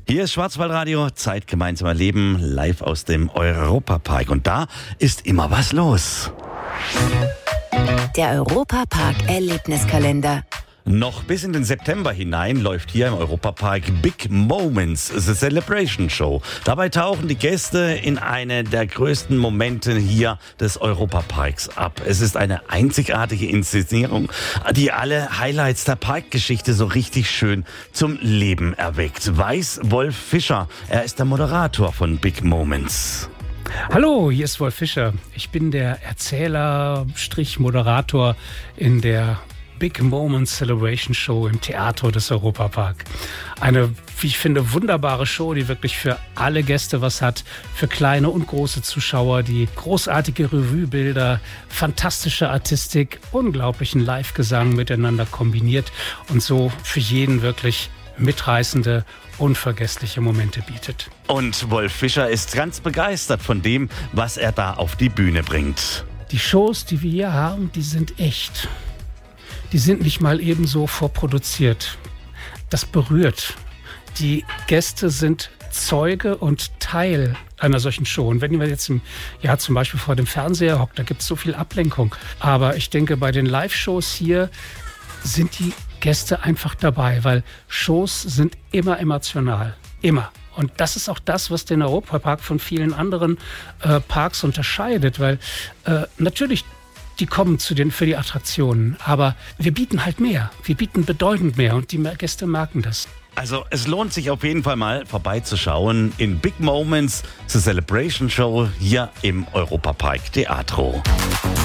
Hier ist Schwarzwaldradio, Zeit gemeinsam erleben, live aus dem Europapark. Und da ist immer was los. Der Europapark-Erlebniskalender. Noch bis in den September hinein läuft hier im Europapark Big Moments, The Celebration Show. Dabei tauchen die Gäste in eine der größten Momente hier des Europaparks ab. Es ist eine einzigartige Inszenierung, die alle Highlights der Parkgeschichte so richtig schön zum Leben erweckt. Weiß Wolf Fischer, er ist der Moderator von Big Moments. Hallo, hier ist Wolf Fischer. Ich bin der Erzähler-Moderator in der Big Moments Celebration Show im Theater des Europapark. Eine, wie ich finde, wunderbare Show, die wirklich für alle Gäste was hat, für kleine und große Zuschauer, die großartige Revuebilder, fantastische Artistik, unglaublichen Live-Gesang miteinander kombiniert und so für jeden wirklich mitreißende, unvergessliche Momente bietet. Und Wolf Fischer ist ganz begeistert von dem, was er da auf die Bühne bringt. Die Shows, die wir hier haben, die sind echt. Die sind nicht mal ebenso vorproduziert. Das berührt. Die Gäste sind Zeuge und Teil einer solchen Show. Und wenn man jetzt im Jahr zum Beispiel vor dem Fernseher hockt, da gibt es so viel Ablenkung. Aber ich denke, bei den Live-Shows hier sind die Gäste einfach dabei, weil Shows sind immer emotional. Immer. Und das ist auch das, was den Europapark von vielen anderen Parks unterscheidet. Weil natürlich, die kommen für die Attraktionen. Aber wir bieten halt mehr. Wir bieten bedeutend mehr und die Gäste merken das. Also es lohnt sich auf jeden Fall mal vorbeizuschauen in Big Moments, The Celebration Show hier im Europapark Teatro.